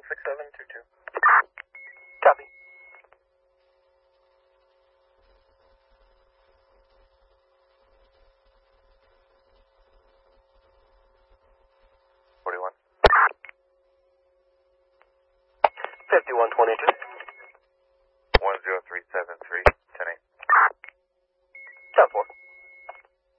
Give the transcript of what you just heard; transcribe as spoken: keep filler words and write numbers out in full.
six seven two two. Copy. Forty-one. fifty-one twenty-two.